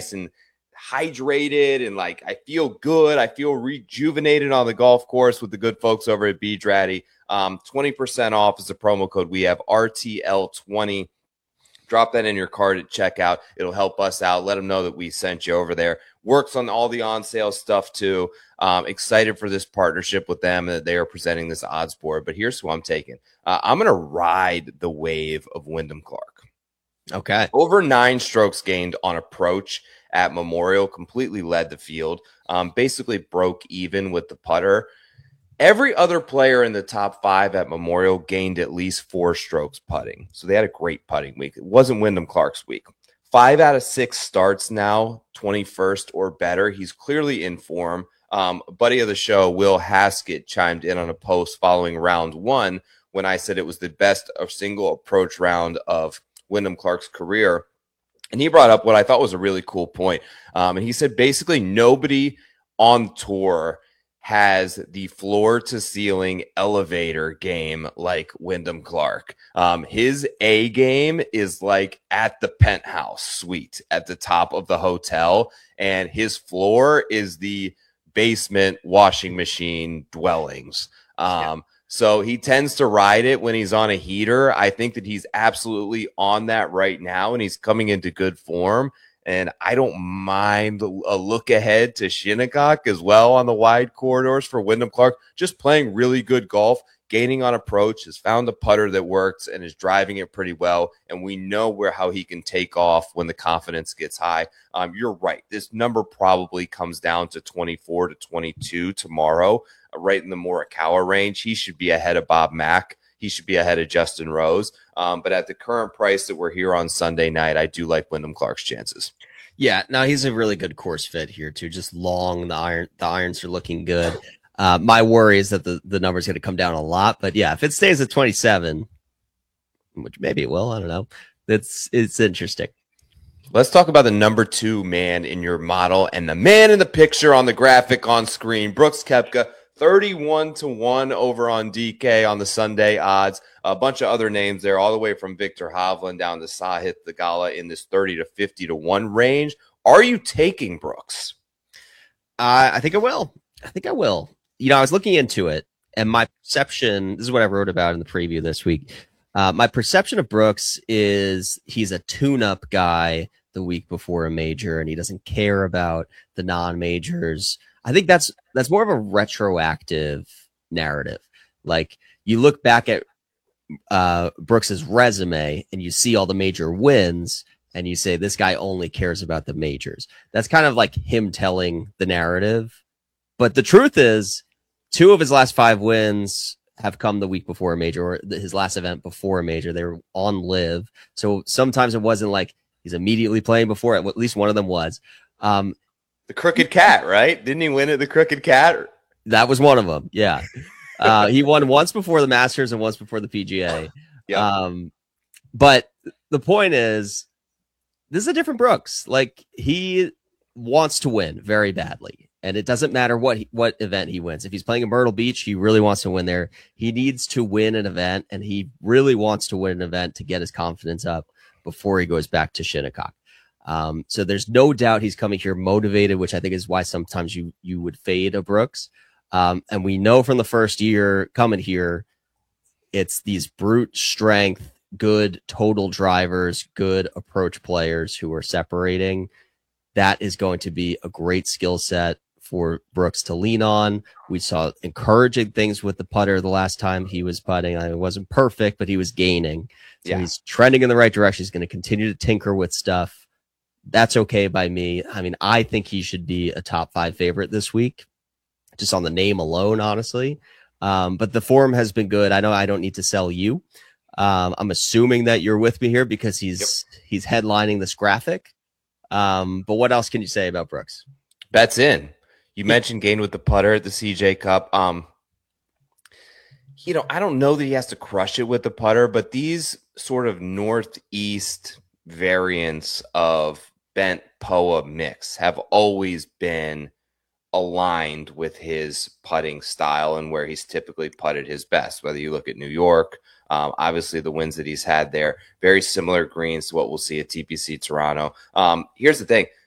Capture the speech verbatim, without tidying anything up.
nice and hydrated and like I feel good. I feel rejuvenated on the golf course with the good folks over at Beachraddy. Um, twenty percent off is the promo code. We have R T L twenty. Drop that in your cart at checkout. It'll help us out. Let them know that we sent you over there. Works on all the on-sale stuff too. Um, excited for this partnership with them that they are presenting this odds board. But here's who I'm taking. Uh, I'm going to ride the wave of Wyndham Clark. Okay. Over nine strokes gained on approach at Memorial. Completely led the field. Um, basically broke even with the putter. Every other player in the top five at Memorial gained at least four strokes putting. So they had a great putting week. It wasn't Wyndham Clark's week. Five out of six starts now, twenty-first or better. He's clearly in form. Um, buddy of the show, Will Haskett, chimed in on a post following round one when I said it was the best of single approach round of Wyndham Clark's career. And he brought up what I thought was a really cool point. Um, and he said basically nobody on tour has the floor to ceiling elevator game like Wyndham Clark. Um, his A game is like at the penthouse suite at the top of the hotel, and his floor is the basement washing machine dwellings. Um, yeah. So he tends to ride it when he's on a heater. I think that he's absolutely on that right now, and he's coming into good form. And I don't mind a look ahead to Shinnecock as well on the wide corridors for Wyndham Clark. Just playing really good golf, gaining on approach, has found a putter that works and is driving it pretty well. And we know where how he can take off when the confidence gets high. Um, you're right. This number probably comes down to twenty-four to twenty-two tomorrow, uh, right in the Morikawa range. He should be ahead of Bob Mack. He should be ahead of Justin Rose. Um, but at the current price that we're here on Sunday night, I do like Wyndham Clark's chances. Yeah, now he's a really good course fit here too. Just long, the iron, the irons are looking good. Uh, my worry is that the, the number's going to come down a lot. But yeah, if it stays at twenty-seven, which maybe it will, I don't know. It's it's interesting. Let's talk about the number two man in your model and the man in the picture on the graphic on screen, Brooks Koepka. thirty-one to one over on D K on the Sunday odds. A bunch of other names there, all the way from Victor Hovland down to Sahith Theegala in this thirty to fifty to one range. Are you taking Brooks? Uh, I think I will. I think I will. You know, I was looking into it, and my perception, this is what I wrote about in the preview this week. Uh, my perception of Brooks is he's a tune-up guy the week before a major, and he doesn't care about the non-majors. I think that's that's more of a retroactive narrative. Like, you look back at uh, Brooks's resume and you see all the major wins, and you say this guy only cares about the majors. That's kind of like him telling the narrative. But the truth is, two of his last five wins have come the week before a major, or his last event before a major. They were on live. So sometimes it wasn't like he's immediately playing before it. At least one of them was. Um, The Crooked Cat, right? Didn't he win at the Crooked Cat? That was one of them. Yeah. Uh, he won once before the Masters and once before the P G A. Yep. Um, but the point is, this is a different Brooks. Like, he wants to win very badly. And it doesn't matter what he, what event he wins. If he's playing in Myrtle Beach, he really wants to win there. He needs to win an event, and he really wants to win an event to get his confidence up before he goes back to Shinnecock. Um, so there's no doubt he's coming here motivated, which I think is why sometimes you you would fade a Brooks. Um, and we know from the first year coming here, it's these brute strength, good total drivers, good approach players who are separating. That is going to be a great skill set for Brooks to lean on. We saw encouraging things with the putter the last time he was putting. I mean, it wasn't perfect, but he was gaining. So yeah. He's trending in the right direction. He's going to continue to tinker with stuff. That's okay by me. I mean, I think he should be a top five favorite this week, just on the name alone, honestly. Um, but the form has been good. I know I don't need to sell you. Um, I'm assuming that you're with me here because he's yep. he's headlining this graphic. Um, but what else can you say about Brooks? Bets in. You mentioned gain with the putter at the C J Cup. Um, you know, I don't know that he has to crush it with the putter, but these sort of northeast variants of bent P O A mix have always been aligned with his putting style and where he's typically putted his best, whether you look at New York, um, obviously the wins that he's had there, very similar greens to what we'll see at T P C Toronto. Um, here's the thing.